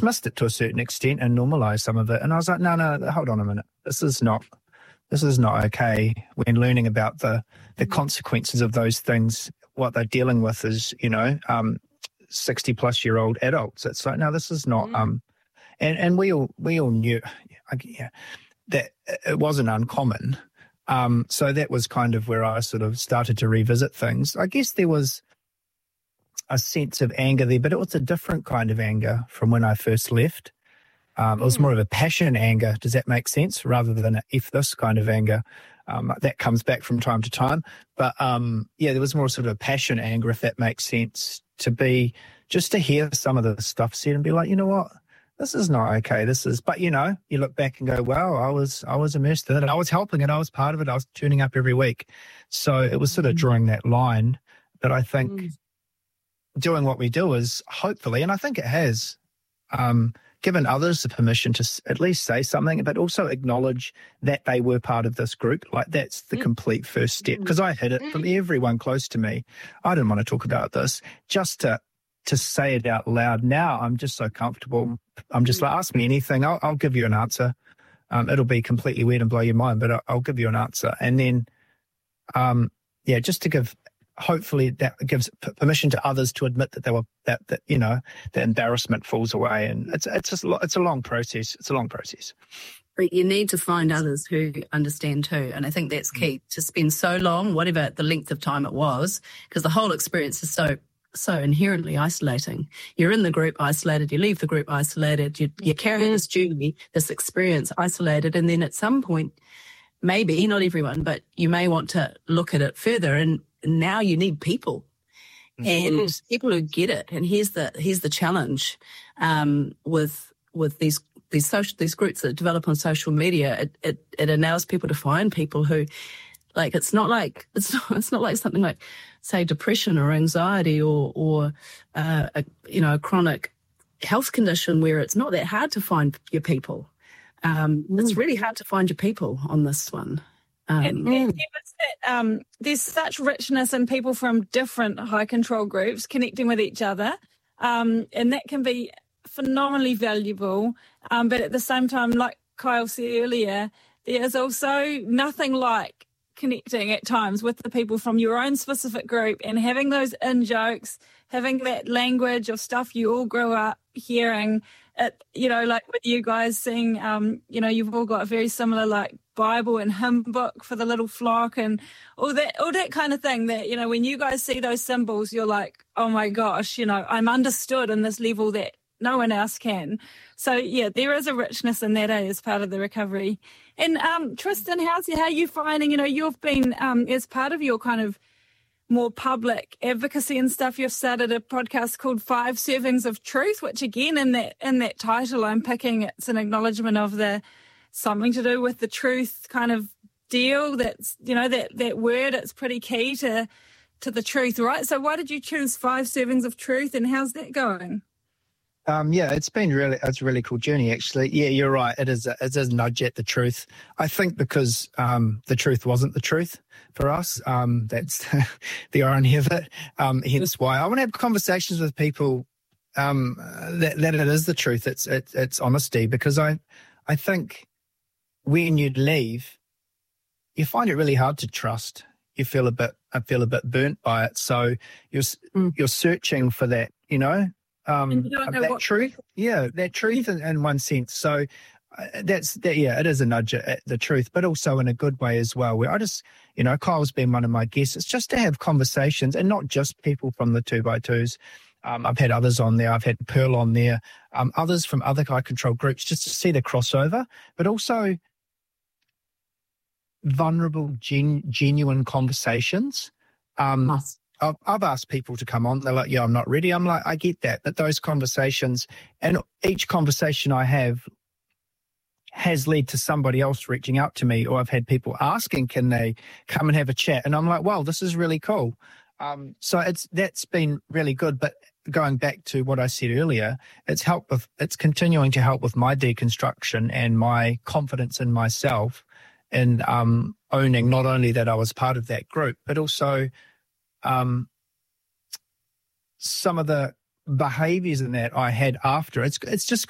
dismissed it to a certain extent and normalized some of it. And I was like, no, hold on a minute. This is not okay. When learning about the consequences of those things, what they're dealing with is, 60-plus-year-old adults. It's like, no, this is not. And we all knew that it wasn't uncommon. So that was kind of where I sort of started to revisit things. I guess there was a sense of anger there, but it was a different kind of anger from when I first left. It was more of a passion anger. Does that make sense? Rather than a F this kind of anger. That comes back from time to time. But there was more sort of a passion anger, if that makes sense, to hear some of the stuff said and be like, you know what? This is not okay. But you look back and go, wow, I was immersed in it. I was helping it. I was part of it. I was tuning up every week. So it was sort of drawing that line. But I think doing what we do is hopefully, and I think it has, given others the permission to at least say something, but also acknowledge that they were part of this group. Like that's the complete first step. Because I heard it from everyone close to me. I didn't want to talk about this. Just to say it out loud now, I'm just so comfortable. I'm just like, ask me anything. I'll give you an answer. It'll be completely weird and blow your mind, but I'll give you an answer. And then, just to give, hopefully that gives permission to others to admit that they were, that the embarrassment falls away. And it's a long process. It's a long process. You need to find others who understand too. And I think that's key, to spend so long, whatever the length of time it was, because the whole experience is so inherently isolating. You're in the group isolated, you leave the group isolated, you carry this journey, this experience isolated, and then at some point, maybe, not everyone, but you may want to look at it further, and now you need people. And people who get it. And here's the challenge with these groups that develop on social media. It allows people to find people who, like, it's not like something like, say, depression or anxiety or a chronic health condition where it's not that hard to find your people. It's really hard to find your people on this one. There's such richness in people from different high control groups connecting with each other, and that can be phenomenally valuable. But at the same time, like Kyle said earlier, there is also nothing like connecting at times with the people from your own specific group and having those in-jokes, having that language of stuff you all grew up hearing. Like with you guys seeing, you've all got a very similar like Bible and hymn book for the little flock and all that kind of thing that, when you guys see those symbols, you're like, oh my gosh, I'm understood in this level that no one else can. So yeah, there is a richness in that as part of the recovery. And Tristan, how are you finding, you've been, as part of your kind of more public advocacy and stuff, you've started a podcast called 5 Servings of Truth, which again, in that title, I'm picking, it's an acknowledgement of something to do with the truth kind of deal. That's, that word, it's pretty key to the truth, right? So why did you choose 5 Servings of Truth, and how's that going? It's a really cool journey, actually. Yeah, you're right. It is a nudge at the truth. I think because the truth wasn't the truth for us. That's the irony of it. Hence why I want to have conversations with people that it is the truth. It's honesty, because I think when you leave, you find it really hard to trust. I feel a bit burnt by it. So you're searching for that, that truth. Yeah, that truth in one sense. So it is a nudge at the truth, but also in a good way as well, where I just, Kyle's been one of my guests. It's just to have conversations, and not just people from the 2x2s. I've had others on there. I've had Pearl on there, others from other high control groups, just to see the crossover, but also vulnerable, genuine conversations. I've asked people to come on. They're like, yeah, I'm not ready. I'm like, I get that. But those conversations, and each conversation I have has led to somebody else reaching out to me, or I've had people asking, can they come and have a chat? And I'm like, wow, this is really cool. So that's been really good. But going back to what I said earlier, it's continuing to help with my deconstruction and my confidence in myself, and owning not only that I was part of that group, but also some of the behaviors in that I had after. It's just